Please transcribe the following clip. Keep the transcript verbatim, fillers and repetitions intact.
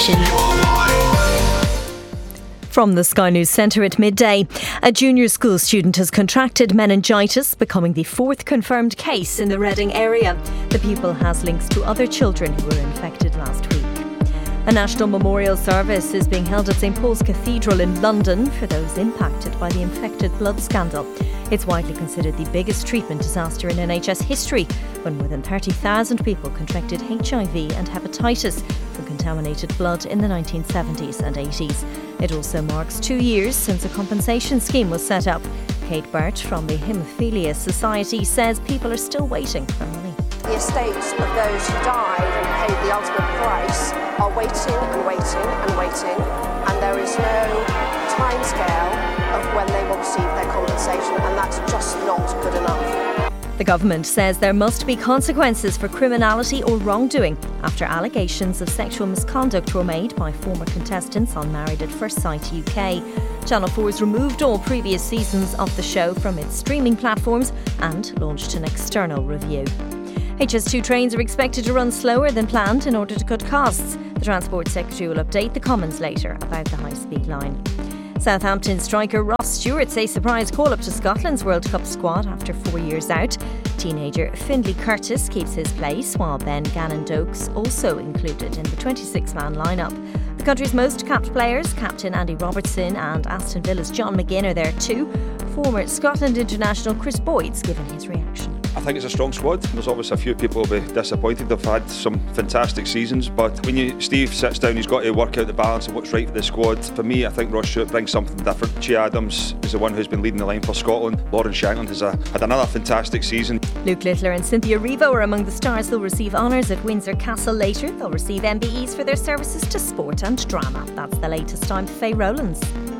station. From the Sky News Centre at midday, a junior school student has contracted meningitis, becoming the fourth confirmed case in the Reading area. The pupil has links to other children who were infected last week. A national memorial service is being held at St Paul's Cathedral in London for those impacted by the infected blood scandal. It's widely considered the biggest treatment disaster in N H S history, when more than thirty thousand people contracted H I V and hepatitis from contaminated blood in the nineteen seventies and eighties. It also marks two years since a compensation scheme was set up. Kate Burt from the Haemophilia Society says people are still waiting for money. The estates of those who died and paid the ultimate price are waiting and waiting and waiting, and there is no timescale of when they will receive their compensation, and that's just not good enough. The government says there must be consequences for criminality or wrongdoing after allegations of sexual misconduct were made by former contestants on Married at First Sight U K. Channel four's removed all previous seasons of the show from its streaming platforms and launched an external review. H S two trains are expected to run slower than planned in order to cut costs. The Transport Secretary will update the Commons later about the high-speed line. Southampton striker Ross Stewart's a surprise call-up to Scotland's World Cup squad after four years out. Teenager Findlay Curtis keeps his place, while Ben Gannon-Dokes also included in the twenty-six man lineup. The country's most capped players, captain Andy Robertson and Aston Villa's John McGinn, are there too. Former Scotland international Chris Boyd's given his reaction. I think it's a strong squad. There's obviously a few people will be disappointed. They've had some fantastic seasons, but when you, Steve sits down, he's got to work out the balance of what's right for the squad. For me, I think Ross Stewart brings something different. Che Adams is the one who's been leading the line for Scotland. Lauren Shankland has a, had another fantastic season. Luke Littler and Cynthia Erivo are among the stars who'll receive honours at Windsor Castle later. They'll receive M B Es for their services to sport and drama. That's the latest. I'm Faye Rowlands.